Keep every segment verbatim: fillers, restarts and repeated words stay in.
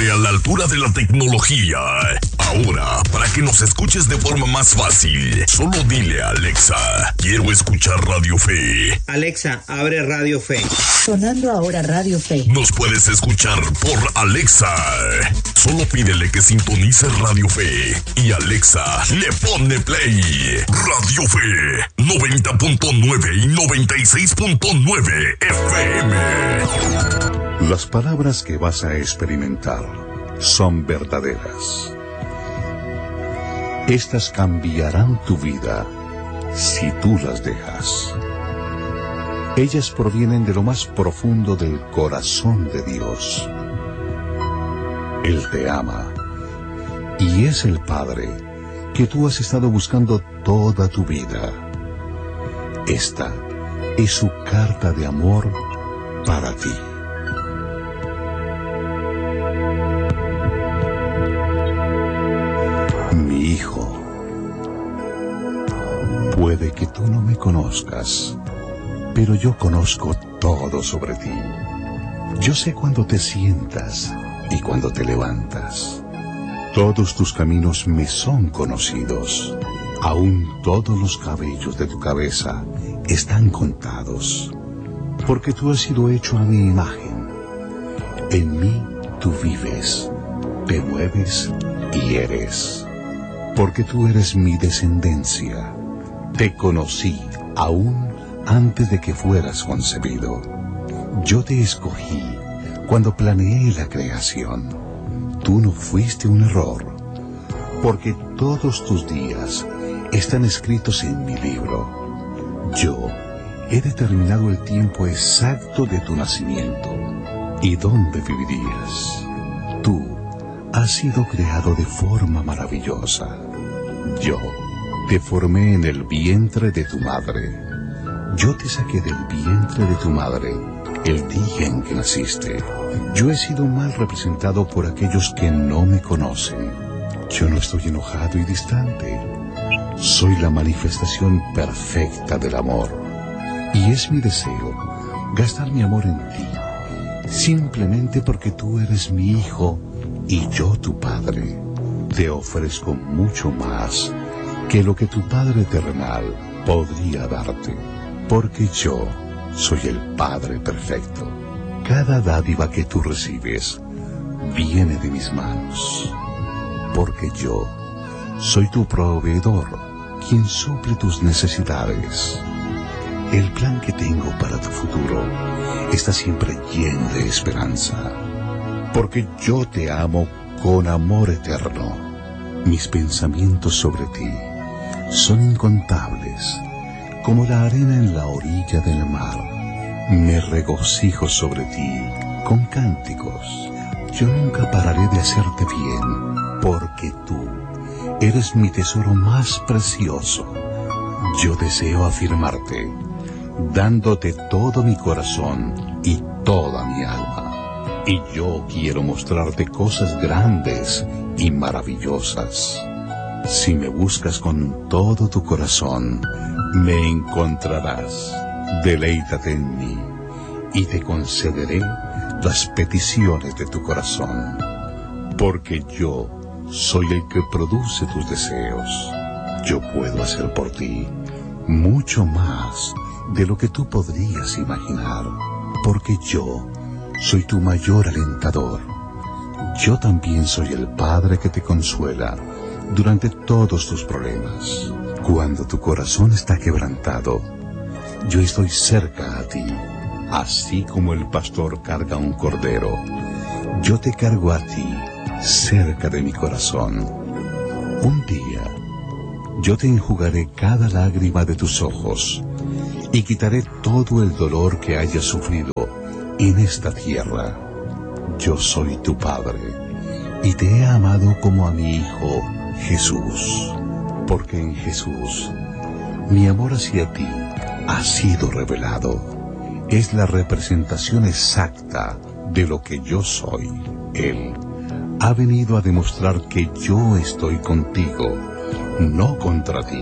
siempre a la altura de la tecnología. Ahora, para que nos escuches de forma más fácil, solo dile a Alexa, quiero escuchar Radio Fe. Alexa, abre Radio Fe. Sonando ahora Radio Fe. Nos puedes escuchar por Alexa. Solo pídele que sintonice Radio Fe y Alexa le pone play. Radio Fe noventa punto nueve y noventa y seis punto nueve F M. Las palabras que vas a experimentar son verdaderas. Estas cambiarán tu vida si tú las dejas. Ellas provienen de lo más profundo del corazón de Dios. Él te ama y es el Padre que tú has estado buscando toda tu vida. Esta es su carta de amor para ti. Mi hijo, puede que tú no me conozcas, pero yo conozco todo sobre ti. Yo sé cuándo te sientas y cuando te levantas. Todos tus caminos me son conocidos. Aún todos los cabellos de tu cabeza están contados, porque tú has sido hecho a mi imagen. En mí tú vives, te mueves y eres, porque tú eres mi descendencia. Te conocí aún antes de que fueras concebido. Yo te escogí cuando planeé la creación. Tú no fuiste un error, porque todos tus días están escritos en mi libro. Yo he determinado el tiempo exacto de tu nacimiento y dónde vivirías. Tú has sido creado de forma maravillosa. Yo te formé en el vientre de tu madre. Yo te saqué del vientre de tu madre el día en que naciste. Yo he sido mal representado por aquellos que no me conocen. Yo no estoy enojado y distante. Soy la manifestación perfecta del amor. Y es mi deseo gastar mi amor en ti, simplemente porque tú eres mi hijo y yo tu padre. Te ofrezco mucho más que lo que tu Padre terrenal podría darte, porque yo soy el Padre perfecto. Cada dádiva que tú recibes viene de mis manos, porque yo soy tu proveedor, quien suple tus necesidades. El plan que tengo para tu futuro está siempre lleno de esperanza, porque yo te amo con amor eterno. Mis pensamientos sobre ti son incontables, como la arena en la orilla del mar. Me regocijo sobre ti con cánticos. Yo nunca pararé de hacerte bien, porque tú eres mi tesoro más precioso. Yo deseo afirmarte, dándote todo mi corazón y toda mi alma. Y yo quiero mostrarte cosas grandes y maravillosas. Si me buscas con todo tu corazón, me encontrarás. Deleítate en mí y te concederé las peticiones de tu corazón, porque yo soy el que produce tus deseos. Yo puedo hacer por ti mucho más de lo que tú podrías imaginar, porque yo soy tu mayor alentador. Yo también soy el Padre que te consuela durante todos tus problemas. Cuando tu corazón está quebrantado, yo estoy cerca a ti, así como el pastor carga un cordero. Yo te cargo a ti, cerca de mi corazón. Un día, yo te enjugaré cada lágrima de tus ojos y quitaré todo el dolor que hayas sufrido en esta tierra. Yo soy tu Padre y te he amado como a mi Hijo Jesús, porque en Jesús mi amor hacia ti ha sido revelado. Es la representación exacta de lo que yo soy. Él ha venido a demostrar que yo estoy contigo, no contra ti.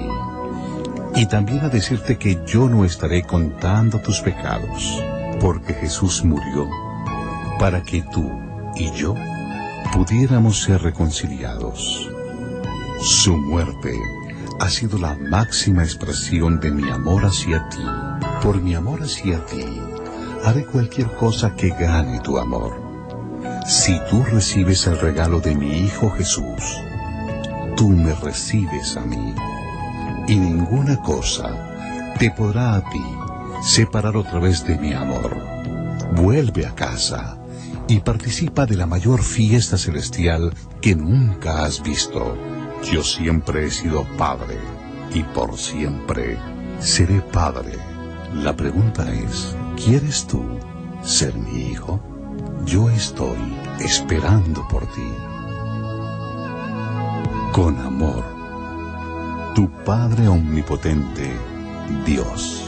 Y también a decirte que yo no estaré contando tus pecados, porque Jesús murió para que tú y yo pudiéramos ser reconciliados. Su muerte ha sido la máxima expresión de mi amor hacia ti. Por mi amor hacia ti, haré cualquier cosa que gane tu amor. Si tú recibes el regalo de mi Hijo Jesús, tú me recibes a mí, y ninguna cosa te podrá a ti separar otra vez de mi amor. Vuelve a casa y participa de la mayor fiesta celestial que nunca has visto. Yo siempre he sido padre y por siempre seré padre. La pregunta es, ¿quieres tú ser mi hijo? Yo estoy esperando por ti. Con amor, tu Padre Omnipotente, Dios.